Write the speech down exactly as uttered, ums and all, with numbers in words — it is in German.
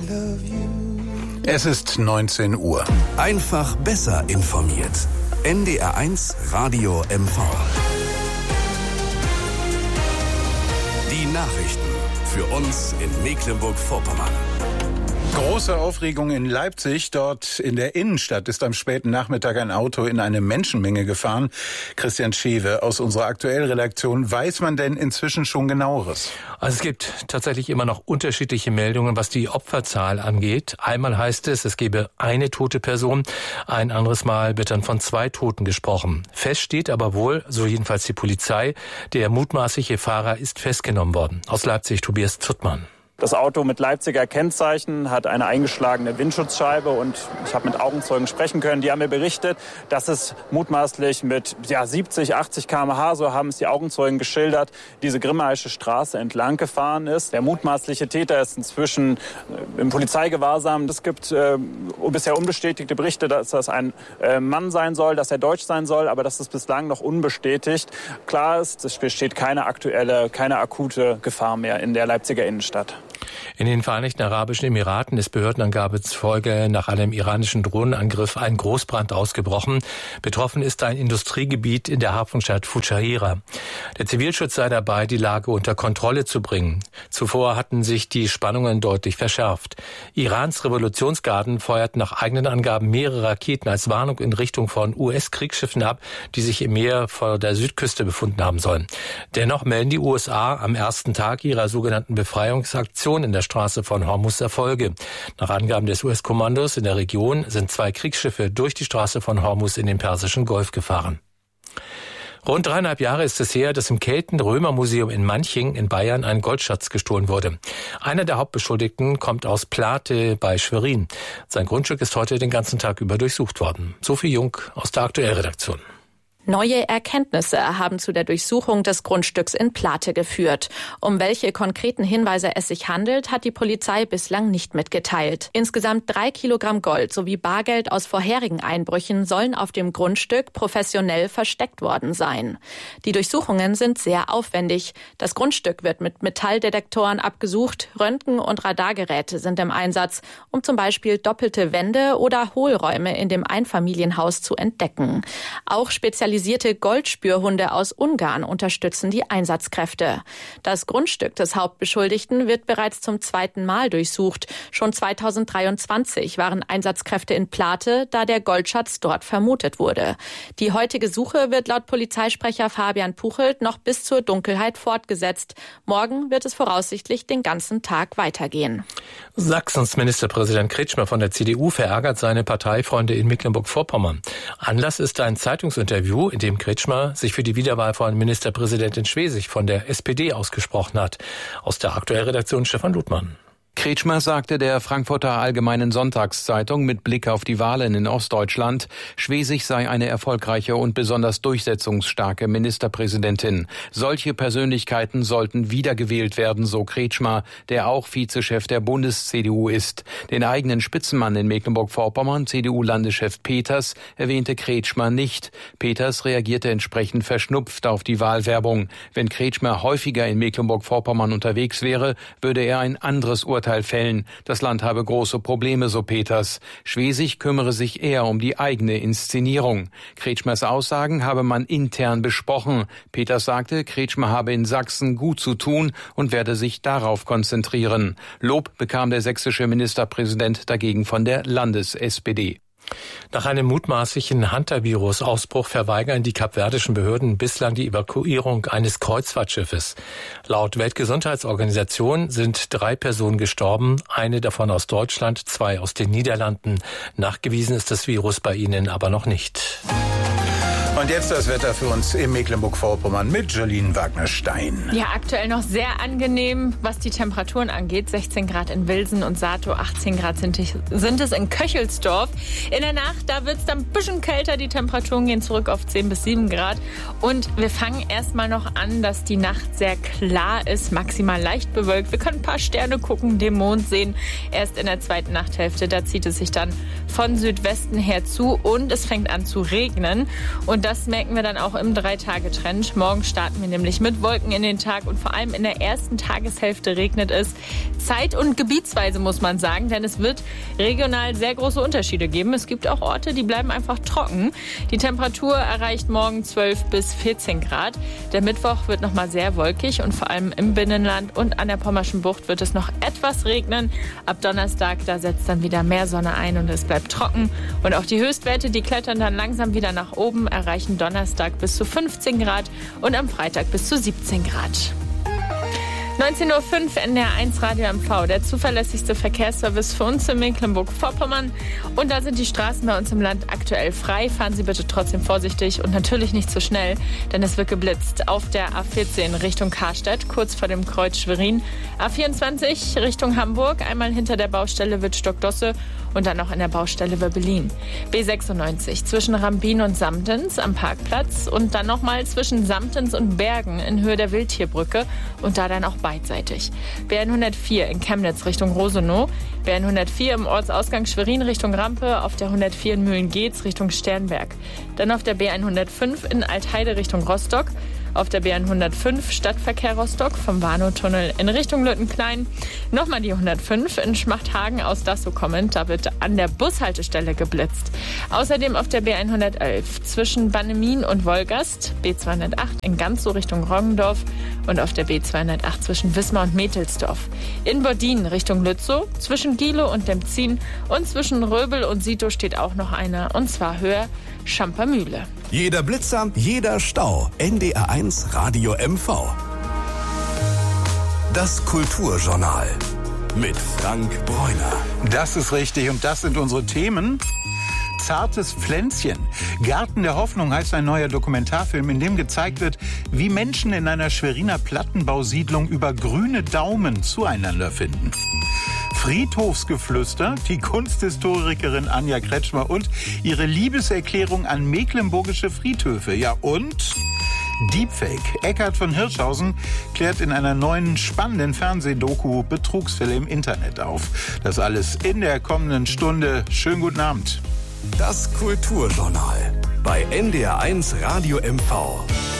Es ist neunzehn Uhr. Einfach besser informiert. N D R eins Radio M V. Die Nachrichten für uns in Mecklenburg-Vorpommern. Große Aufregung in Leipzig. Dort in der Innenstadt ist am späten Nachmittag ein Auto in eine Menschenmenge gefahren. Christian Schewe aus unserer Aktuellredaktion. Weiß man denn inzwischen schon Genaueres? Also es gibt tatsächlich immer noch unterschiedliche Meldungen, was die Opferzahl angeht. Einmal heißt es, es gebe eine tote Person. Ein anderes Mal wird dann von zwei Toten gesprochen. Fest steht aber wohl, so jedenfalls die Polizei, der mutmaßliche Fahrer ist festgenommen worden. Aus Leipzig Tobias Zuttmann. Das Auto mit Leipziger Kennzeichen hat eine eingeschlagene Windschutzscheibe und ich habe mit Augenzeugen sprechen können. Die haben mir berichtet, dass es mutmaßlich mit ja, siebzig, achtzig Kilometer pro Stunde, so haben es die Augenzeugen geschildert, diese Grimmaische Straße entlang gefahren ist. Der mutmaßliche Täter ist inzwischen im Polizeigewahrsam. Es gibt äh, bisher unbestätigte Berichte, dass das ein äh, Mann sein soll, dass er deutsch sein soll, aber das ist bislang noch unbestätigt. Klar ist, es besteht keine aktuelle, keine akute Gefahr mehr in der Leipziger Innenstadt. In den Vereinigten Arabischen Emiraten ist Behördenangabe zufolge nach einem iranischen Drohnenangriff ein Großbrand ausgebrochen. Betroffen ist ein Industriegebiet in der Hafenstadt Fujairah. Der Zivilschutz sei dabei, die Lage unter Kontrolle zu bringen. Zuvor hatten sich die Spannungen deutlich verschärft. Irans Revolutionsgarden feuert nach eigenen Angaben mehrere Raketen als Warnung in Richtung von U S-Kriegsschiffen ab, die sich im Meer vor der Südküste befunden haben sollen. Dennoch melden die U S A am ersten Tag ihrer sogenannten Befreiungsaktion in der Straße von Hormuz Erfolge. Nach Angaben des U S-Kommandos in der Region sind zwei Kriegsschiffe durch die Straße von Hormuz in den Persischen Golf gefahren. Rund dreieinhalb Jahre ist es her, dass im Kelten-Römer-Museum in Manching in Bayern ein Goldschatz gestohlen wurde. Einer der Hauptbeschuldigten kommt aus Plate bei Schwerin. Sein Grundstück ist heute den ganzen Tag über durchsucht worden. Sophie Jung aus der Aktuellredaktion. Neue Erkenntnisse haben zu der Durchsuchung des Grundstücks in Plate geführt. Um welche konkreten Hinweise es sich handelt, hat die Polizei bislang nicht mitgeteilt. Insgesamt drei Kilogramm Gold sowie Bargeld aus vorherigen Einbrüchen sollen auf dem Grundstück professionell versteckt worden sein. Die Durchsuchungen sind sehr aufwendig. Das Grundstück wird mit Metalldetektoren abgesucht. Röntgen- und Radargeräte sind im Einsatz, um zum Beispiel doppelte Wände oder Hohlräume in dem Einfamilienhaus zu entdecken. Auch spezialisierte Spezialisierte Goldspürhunde aus Ungarn unterstützen die Einsatzkräfte. Das Grundstück des Hauptbeschuldigten wird bereits zum zweiten Mal durchsucht. Schon zweitausenddreiundzwanzig waren Einsatzkräfte in Plate, da der Goldschatz dort vermutet wurde. Die heutige Suche wird laut Polizeisprecher Fabian Puchelt noch bis zur Dunkelheit fortgesetzt. Morgen wird es voraussichtlich den ganzen Tag weitergehen. Sachsens Ministerpräsident Kretschmer von der C D U verärgert seine Parteifreunde in Mecklenburg-Vorpommern. Anlass ist ein Zeitungsinterview, in dem Kretschmer sich für die Wiederwahl von Ministerpräsidentin Schwesig von der S P D ausgesprochen hat. Aus der Aktuellredaktion Stefan Ludmann. Kretschmer sagte der Frankfurter Allgemeinen Sonntagszeitung mit Blick auf die Wahlen in Ostdeutschland, Schwesig sei eine erfolgreiche und besonders durchsetzungsstarke Ministerpräsidentin. Solche Persönlichkeiten sollten wiedergewählt werden, so Kretschmer, der auch Vizechef der Bundes-C D U ist. Den eigenen Spitzenmann in Mecklenburg-Vorpommern, C D U-Landeschef Peters, erwähnte Kretschmer nicht. Peters reagierte entsprechend verschnupft auf die Wahlwerbung. Wenn Kretschmer häufiger in Mecklenburg-Vorpommern unterwegs wäre, würde er ein anderes Urteil fällen. Das Land habe große Probleme, so Peters. Schwesig kümmere sich eher um die eigene Inszenierung. Kretschmers Aussagen habe man intern besprochen. Peters sagte, Kretschmer habe in Sachsen gut zu tun und werde sich darauf konzentrieren. Lob bekam der sächsische Ministerpräsident dagegen von der Landes-S P D. Nach einem mutmaßlichen Hunter-Virus-Ausbruch verweigern die kapverdischen Behörden bislang die Evakuierung eines Kreuzfahrtschiffes. Laut Weltgesundheitsorganisation sind drei Personen gestorben, eine davon aus Deutschland, zwei aus den Niederlanden. Nachgewiesen ist das Virus bei ihnen aber noch nicht. Und jetzt das Wetter für uns in Mecklenburg-Vorpommern mit Jolene Wagner-Stein. Ja, aktuell noch sehr angenehm, was die Temperaturen angeht. sechzehn Grad in Wilsen und Sato, achtzehn Grad sind, sind es in Köchelsdorf. In der Nacht, da wird es dann ein bisschen kälter. Die Temperaturen gehen zurück auf zehn bis sieben Grad. Und wir fangen erstmal noch an, dass die Nacht sehr klar ist, maximal leicht bewölkt. Wir können ein paar Sterne gucken, den Mond sehen. Erst in der zweiten Nachthälfte, da zieht es sich dann von Südwesten her zu und es fängt an zu regnen. Und Und das merken wir dann auch im Drei-Tage-Trend. Morgen starten wir nämlich mit Wolken in den Tag und vor allem in der ersten Tageshälfte regnet es. Zeit- und gebietsweise muss man sagen, denn es wird regional sehr große Unterschiede geben. Es gibt auch Orte, die bleiben einfach trocken. Die Temperatur erreicht morgen zwölf bis vierzehn Grad. Der Mittwoch wird nochmal sehr wolkig und vor allem im Binnenland und an der Pommerschen Bucht wird es noch etwas regnen. Ab Donnerstag, da setzt dann wieder mehr Sonne ein und es bleibt trocken. Und auch die Höchstwerte, die klettern dann langsam wieder nach oben, erreichen Donnerstag bis zu fünfzehn Grad und am Freitag bis zu siebzehn Grad. neunzehn Uhr fünf N D R eins Radio M V, der zuverlässigste Verkehrsservice für uns in Mecklenburg-Vorpommern. Und da sind die Straßen bei uns im Land aktuell frei. Fahren Sie bitte trotzdem vorsichtig und natürlich nicht zu schnell, denn es wird geblitzt. Auf der A vierzehn Richtung Karstadt, kurz vor dem Kreuz Schwerin. A vierundzwanzig Richtung Hamburg, einmal hinter der Baustelle Wittstock-Dosse und dann noch in der Baustelle Wöbbelin. B sechsundneunzig zwischen Rambin und Samtens am Parkplatz und dann nochmal zwischen Samtens und Bergen in Höhe der Wildtierbrücke und da dann auch beidseitig. B hundertvier in Chemnitz Richtung Rosenow, B hundertvier im Ortsausgang Schwerin Richtung Rampe, auf der hundertvier in Mühlen-Geetz Richtung Sternberg. Dann auf der B hundertfünf in Altheide Richtung Rostock, auf der B hundertfünf Stadtverkehr Rostock vom Warnow-Tunnel in Richtung Lüttenklein. Nochmal die hundertfünf in Schmachthagen aus Dassow kommend. Da wird an der Bushaltestelle geblitzt. Außerdem auf der B hundertelf zwischen Bannemin und Wolgast, B zweihundertacht in Ganzow Richtung Roggendorf und auf der B zweihundertacht zwischen Wismar und Metelsdorf. In Bordin Richtung Lützow, zwischen Gilow und Demzin und zwischen Röbel und Sito steht auch noch einer, und zwar höher Schampermühle. Jeder Blitzer, jeder Stau. N D R eins Radio M V. Das Kulturjournal mit Frank Bräuner. Das ist richtig und das sind unsere Themen. Zartes Pflänzchen. Garten der Hoffnung heißt ein neuer Dokumentarfilm, in dem gezeigt wird, wie Menschen in einer Schweriner Plattenbausiedlung über grüne Daumen zueinander finden. Friedhofsgeflüster, die Kunsthistorikerin Anja Kretschmer und ihre Liebeserklärung an mecklenburgische Friedhöfe. Ja, und Deepfake. Eckhard von Hirschhausen klärt in einer neuen spannenden Fernsehdoku Betrugsfälle im Internet auf. Das alles in der kommenden Stunde. Schönen guten Abend. Das Kulturjournal bei N D R eins Radio M V.